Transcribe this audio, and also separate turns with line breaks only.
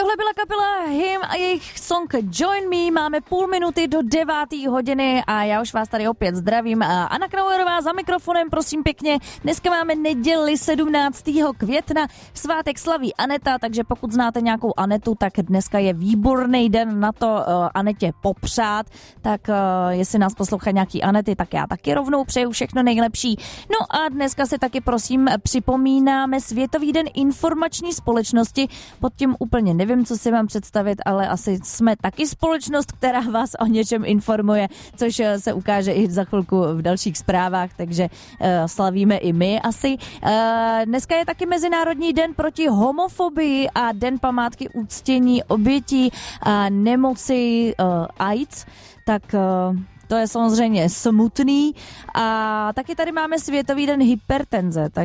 Tohle byla kapela Him a jejich song Join Me. Máme půl minuty do 9:00 a já už vás tady opět zdravím. Anna Knauerová za mikrofonem, prosím pěkně. Dneska máme neděli 17. května. Svátek slaví Aneta, takže pokud znáte nějakou Anetu, tak dneska je výborný den na to Anetě popřát. Tak jestli nás poslouchá nějaký Anety, tak já taky rovnou přeju všechno nejlepší. No a dneska se taky prosím připomínáme Světový den informační společnosti. Pod tím úplně nevím, co si mám představit, ale asi jsme taky společnost, která vás o něčem informuje, což se ukáže i za chvilku v dalších zprávách, takže slavíme i my asi. Dneska je taky Mezinárodní den proti homofobii a den památky uctění obětí nemoci AIDS, tak to je samozřejmě smutný. A taky tady máme Světový den hypertenze, tak